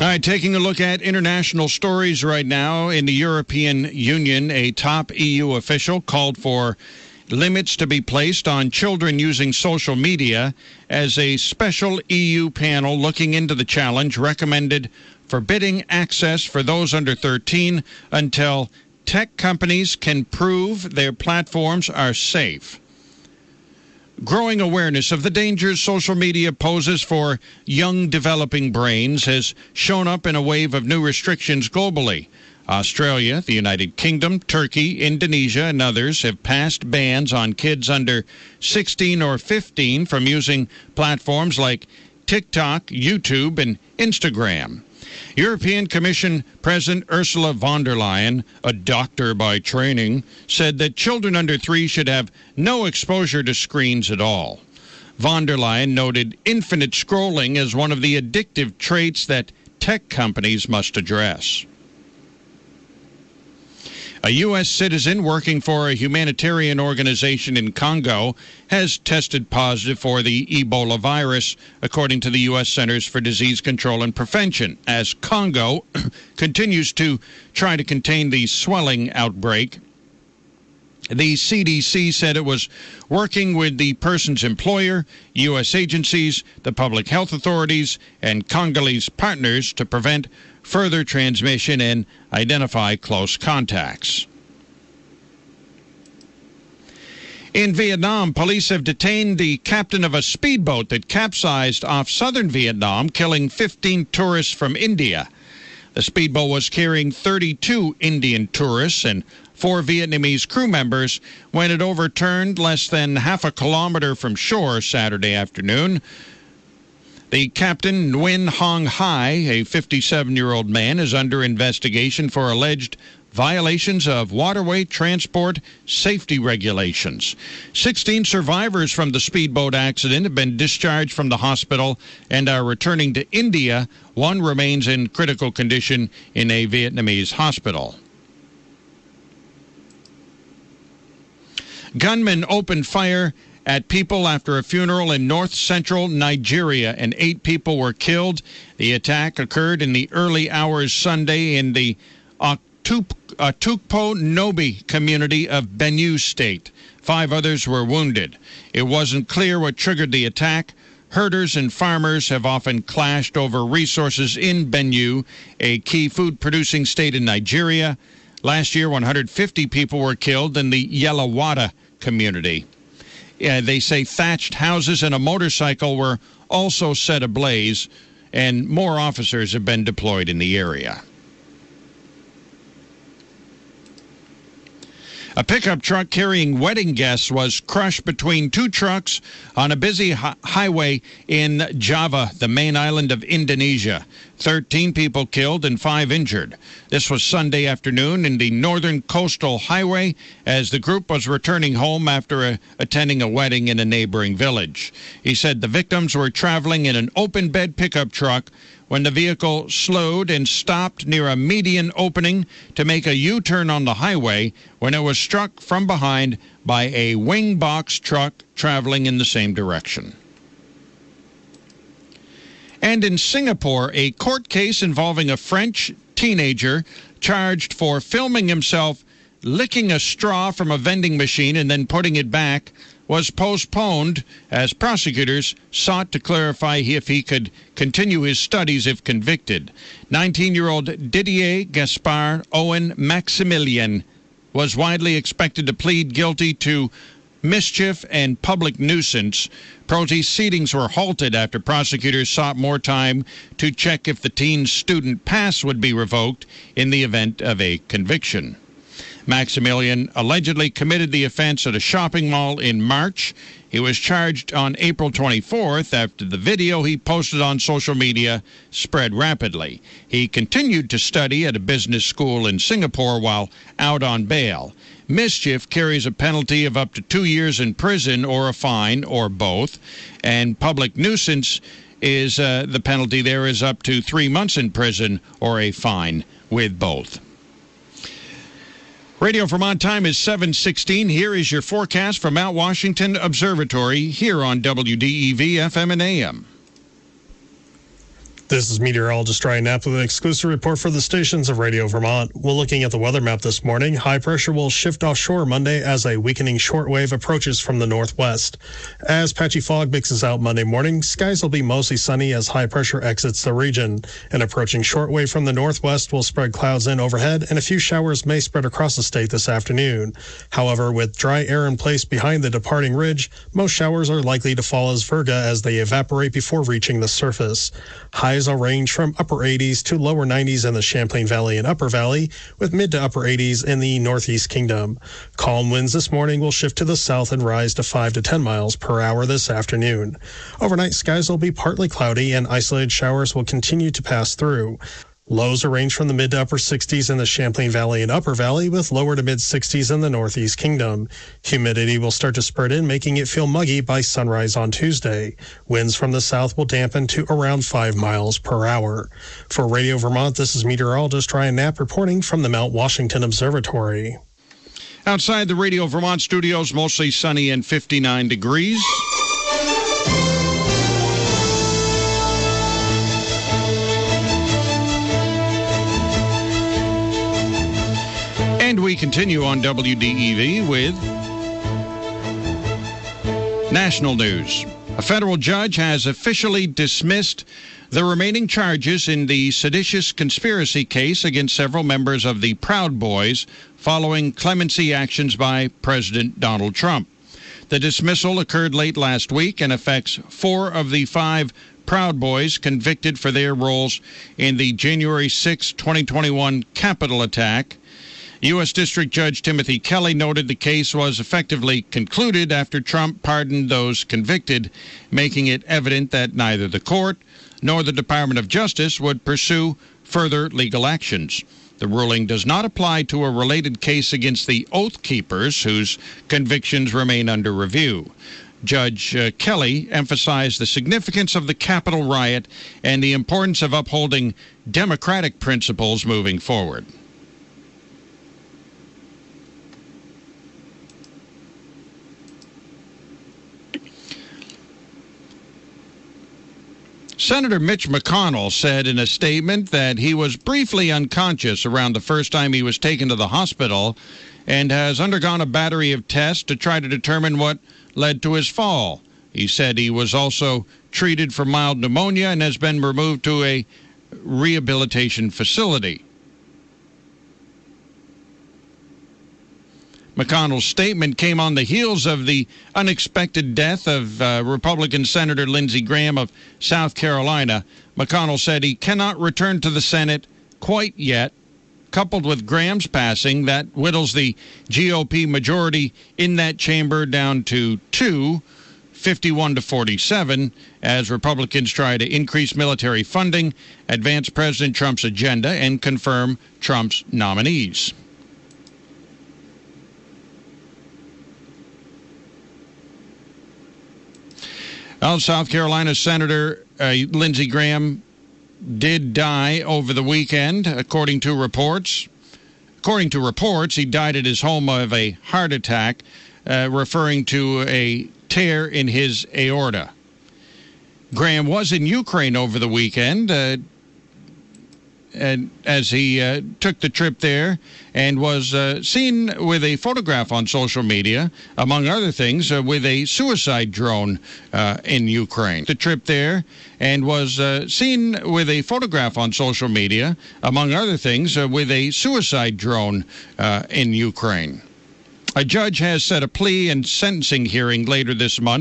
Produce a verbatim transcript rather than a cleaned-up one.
All right, taking a look at international stories right now. In the European Union, a top E U official called for limits to be placed on children using social media as a special E U panel looking into the challenge recommended forbidding access for those under thirteen until tech companies can prove their platforms are safe. Growing awareness of the dangers social media poses for young developing brains has shown up in a wave of new restrictions globally. Australia, the United Kingdom, Turkey, Indonesia, and others have passed bans on kids under sixteen or fifteen from using platforms like TikTok, YouTube, and Instagram. European Commission President Ursula von der Leyen, a doctor by training, said that children under three should have no exposure to screens at all. Von der Leyen noted infinite scrolling as one of the addictive traits that tech companies must address. A U S citizen working for a humanitarian organization in Congo has tested positive for the Ebola virus, according to the U S Centers for Disease Control and Prevention, as Congo continues to try to contain the swelling outbreak. The C D C said it was working with the person's employer, U S agencies, the public health authorities, and Congolese partners to prevent further transmission and identify close contacts. In Vietnam, police have detained the captain of a speedboat that capsized off southern Vietnam, killing fifteen tourists from India. The speedboat was carrying thirty-two Indian tourists and four Vietnamese crew members when it overturned less than half a kilometer from shore Saturday afternoon. The captain, Nguyen Hong Hai, a fifty-seven-year-old man, is under investigation for alleged violations of waterway transport safety regulations. sixteen survivors from the speedboat accident have been discharged from the hospital and are returning to India. One remains in critical condition in a Vietnamese hospital. Gunmen opened fire at people after a funeral in north-central Nigeria, and eight people were killed. The attack occurred in the early hours Sunday in the Atukpo Nobi community of Benue State. Five others were wounded. It wasn't clear what triggered the attack. Herders and farmers have often clashed over resources in Benue, a key food-producing state in Nigeria. Last year, one hundred fifty people were killed in the Yelawada community. Uh, they say thatched houses and a motorcycle were also set ablaze, and more officers have been deployed in the area. A pickup truck carrying wedding guests was crushed between two trucks on a busy hi- highway in Java, the main island of Indonesia. Thirteen people killed and five injured. This was Sunday afternoon in the northern coastal highway as the group was returning home after a, attending a wedding in a neighboring village. He said the victims were traveling in an open-bed pickup truck when the vehicle slowed and stopped near a median opening to make a U-turn on the highway when it was struck from behind by a wing box truck traveling in the same direction. And in Singapore, a court case involving a French teenager charged for filming himself licking a straw from a vending machine and then putting it back was postponed as prosecutors sought to clarify if he could continue his studies if convicted. nineteen-year-old Didier Gaspard Owen Maximilian was widely expected to plead guilty to mischief and public nuisance. Proceedings were halted after prosecutors sought more time to check if the teen's student pass would be revoked in the event of a conviction. Maximilian allegedly committed the offense at a shopping mall in March. He was charged on April twenty-fourth after the video he posted on social media spread rapidly. He continued to study at a business school in Singapore while out on bail. Mischief carries a penalty of up to two years in prison or a fine or both, and public nuisance is uh, the penalty there is up to three months in prison or a fine with both. Radio Vermont time is seven sixteen. Here is your forecast from Mount Washington Observatory here on W D E V F M and A M. This is meteorologist Ryan Knapp with an exclusive report for the stations of Radio Vermont. We're looking at the weather map this morning. High pressure will shift offshore Monday as a weakening shortwave approaches from the northwest. As patchy fog mixes out Monday morning, skies will be mostly sunny as high pressure exits the region. An approaching shortwave from the northwest will spread clouds in overhead, and a few showers may spread across the state this afternoon. However, with dry air in place behind the departing ridge, most showers are likely to fall as virga as they evaporate before reaching the surface. Highs will range from upper eighties to lower nineties in the Champlain Valley and Upper Valley, with mid to upper eighties in the Northeast Kingdom. Calm winds this morning will shift to the south and rise to five to ten miles per hour this afternoon. Overnight skies will be partly cloudy and isolated showers will continue to pass through. Lows range from the mid to upper sixties in the Champlain Valley and Upper Valley, with lower to mid sixties in the Northeast Kingdom. Humidity will start to spread in, making it feel muggy by sunrise on Tuesday. Winds from the south will dampen to around five miles per hour. For Radio Vermont, this is meteorologist Ryan Knapp reporting from the Mount Washington Observatory. Outside the Radio Vermont studios, mostly sunny and fifty-nine degrees. And we continue on W D E V with national news. A federal judge has officially dismissed the remaining charges in the seditious conspiracy case against several members of the Proud Boys following clemency actions by President Donald Trump. The dismissal occurred late last week and affects four of the five Proud Boys convicted for their roles in the January sixth, twenty twenty-one Capitol attack. U S District Judge Timothy Kelly noted the case was effectively concluded after Trump pardoned those convicted, making it evident that neither the court nor the Department of Justice would pursue further legal actions. The ruling does not apply to a related case against the Oath Keepers, whose convictions remain under review. Judge uh, Kelly emphasized the significance of the Capitol riot and the importance of upholding democratic principles moving forward. Senator Mitch McConnell said in a statement that he was briefly unconscious around the first time he was taken to the hospital and has undergone a battery of tests to try to determine what led to his fall. He said he was also treated for mild pneumonia and has been removed to a rehabilitation facility. McConnell's statement came on the heels of the unexpected death of uh, Republican Senator Lindsey Graham of South Carolina. McConnell said he cannot return to the Senate quite yet. Coupled with Graham's passing, that whittles the G O P majority in that chamber down to two, fifty-one to forty-seven, as Republicans try to increase military funding, advance President Trump's agenda, and confirm Trump's nominees. Well, South Carolina Senator uh, Lindsey Graham did die over the weekend, according to reports. According to reports, he died at his home of a heart attack, uh, referring to a tear in his aorta. Graham was in Ukraine over the weekend, uh, and as he uh, took the trip there and was uh, seen with a photograph on social media, among other things, uh, with a suicide drone uh, in Ukraine. The trip there and was uh, seen with a photograph on social media, among other things, uh, with a suicide drone uh, in Ukraine. A judge has set a plea and sentencing hearing later this month